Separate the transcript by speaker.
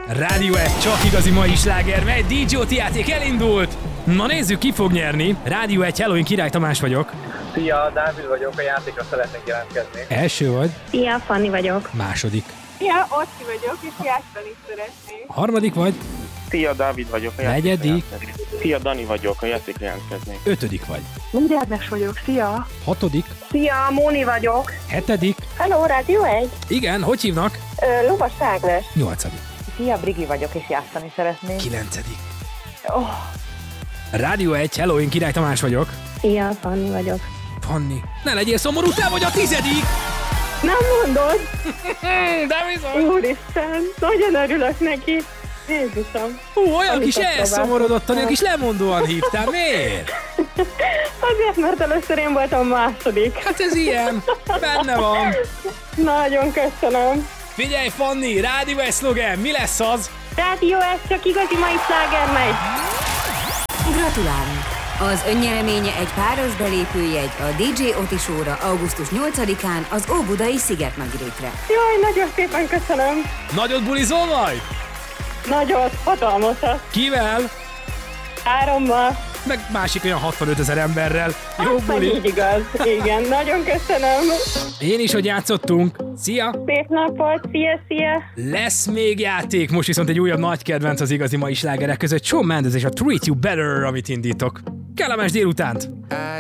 Speaker 1: Rádió 1, csak igazi mai sláger, megy, DJ Oti játék elindult! Na nézzük, ki fog nyerni. Rádió 1, hello, én Király Tamás vagyok.
Speaker 2: Szia, Dávid vagyok, a játékra szeretnék jelentkezni.
Speaker 1: Első vagy?
Speaker 3: Szia, Fanni vagyok.
Speaker 1: Második.
Speaker 4: Szia, Oszki vagyok, és játszani szeretnék.
Speaker 1: Harmadik vagy?
Speaker 5: Szia, Dávid vagyok, a
Speaker 1: Negyedik.
Speaker 5: Szia, Dani vagyok, a játékra jelentkeznék.
Speaker 1: Ötödik vagy?
Speaker 4: Úgy Ágnes vagyok, szia.
Speaker 1: Hatodik.
Speaker 3: Szia, Móni vagyok.
Speaker 1: Hetedik.
Speaker 3: Hello, Rádió 1.
Speaker 1: Igen, hogy hívnak?
Speaker 3: Lovas Ágnes.
Speaker 1: Nyolcadik.
Speaker 4: Szia, Brigi vagyok, és játszani szeretnék.
Speaker 1: Kilencedik.
Speaker 4: Oh.
Speaker 1: Rádió 1, hello, én Király Tamás vagyok.
Speaker 3: Szia, Fanni vagyok.
Speaker 1: Fanni, ne legyél szomorú, te vagy a 10.
Speaker 3: Nem mondod?
Speaker 1: De bizony.
Speaker 3: Úristen, nagyon örülök neki. Jézusom.
Speaker 1: Olyan
Speaker 3: Amit
Speaker 1: kis
Speaker 3: azt
Speaker 1: elszomorodott, olyan kis lemondóan hívtál, miért?
Speaker 3: Azért, mert először én voltam második.
Speaker 1: Hát ez ilyen, benne van.
Speaker 3: Nagyon köszönöm.
Speaker 1: Figyelj, Fanni, Rádió 1 szlogen, mi lesz az?
Speaker 3: Rádió 1, csak igazi mai sláger megy.
Speaker 6: Gratulálunk! Az önnyereménye egy páros belépőjegy a DJ Oti Show-ra augusztus 8-án az Óbudai Szigetnagyrétre.
Speaker 3: Jaj, nagyon szépen köszönöm.
Speaker 1: Nagyot bulizol majd?
Speaker 3: Nagyon hatalmasat.
Speaker 1: Kivel?
Speaker 3: 3-mal.
Speaker 1: Meg másik olyan 65 000 emberrel. Jó
Speaker 3: Meg
Speaker 1: buli.
Speaker 3: így igaz. Igen, nagyon köszönöm.
Speaker 1: Én is, hogy játszottunk. Szia!
Speaker 3: Szép napot, szia.
Speaker 1: Lesz még játék, most viszont egy újabb nagy kedvenc az igazi mai slágerek között. Shawn Mendes és a Treat You Better, amit indítok. Kellemes délutánt!